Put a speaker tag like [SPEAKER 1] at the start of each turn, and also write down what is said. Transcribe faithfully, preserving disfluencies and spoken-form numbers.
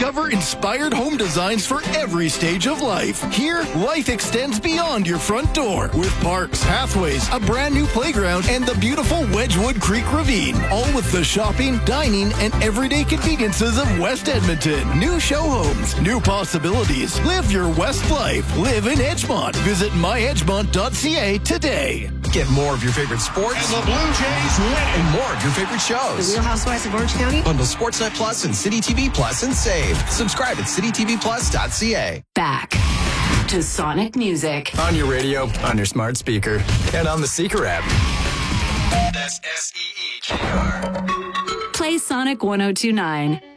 [SPEAKER 1] Discover inspired home designs for every stage of life. Here, life extends beyond your front door with parks, pathways, a brand new playground, and the beautiful Wedgwood Creek Ravine. All with the shopping, dining, and everyday conveniences of West Edmonton. New show homes, new possibilities. Live your West life. Live in Edgemont. Visit my edgemont dot c a today.
[SPEAKER 2] Get more of your favorite sports.
[SPEAKER 3] And the Blue Jays win.
[SPEAKER 2] And more of your favorite shows.
[SPEAKER 4] The Real Housewives of Orange County.
[SPEAKER 2] Bundle Sportsnet Plus and City T V Plus and save. Subscribe at city t v plus dot c a.
[SPEAKER 5] Back to Sonic Music.
[SPEAKER 2] On your radio, on your smart speaker, and on the Seeker app. That's S E E K R.
[SPEAKER 5] Play Sonic one oh two nine.